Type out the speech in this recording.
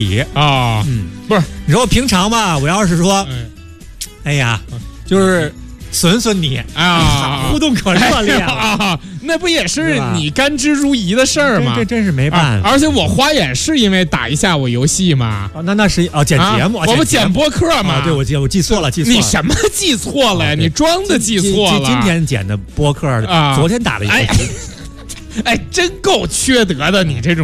啊，不是， 你说我平常吧，我要是说，哎呀，就是损损你啊， 互动可热烈啊，那不也是你甘之如饴的事儿吗？ 这真是没办法。 而且我花眼是因为打一下午游戏嘛。 那是剪节目， 我不剪播客嘛？ 对，我记错了。 你什么记错了呀？你装的记错了。 今天剪的播客，昨天打的游戏。 哎，真够缺德的，你这种。